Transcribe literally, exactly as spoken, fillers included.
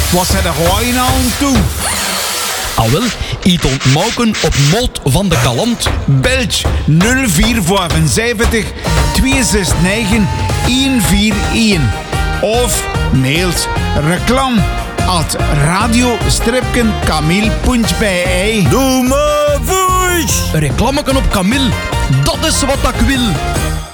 Wat zijn de gooien nou aan toe? Al wel, iets ontmoken op Molt van de Kalant. Belg nul vier zeven twee zes negen een vier een. Of mailt reclam at radio-kamil.be. Doe maar voice! Een reclameken op Camille, dat is wat ik wil.